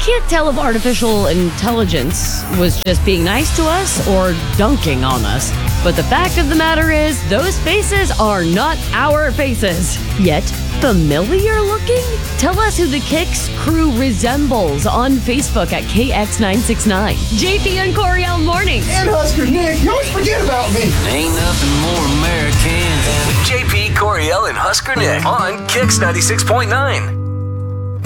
can't tell if artificial intelligence was just being nice to us or dunking on us. But the fact of the matter is, those faces are not our faces. Yet, familiar looking? Tell us who the Kicks crew resembles on Facebook at KX969. JP and Coriel mornings. And Husker Nick, you always forget about me. Ain't nothing more American than JP, Coriel, and Husker Nick on Kicks 96.9.